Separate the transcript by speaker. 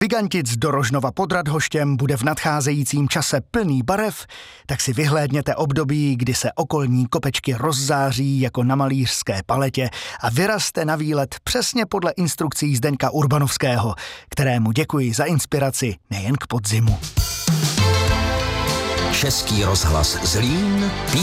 Speaker 1: Gigantic do Rožnova pod Radhoštěm bude v nadcházejícím čase plný barev, tak si vyhlédněte období, kdy se okolní kopečky rozzáří jako na malířské paletě a vyrazte na výlet přesně podle instrukcí Zdeňka Urbanovského, kterému děkuji za inspiraci nejen k podzimu.
Speaker 2: Český rozhlas Zlín.